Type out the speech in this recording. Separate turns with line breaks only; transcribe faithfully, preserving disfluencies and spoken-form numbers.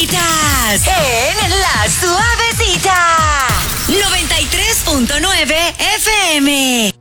Estás en La Suavecita noventa y tres punto nueve F M.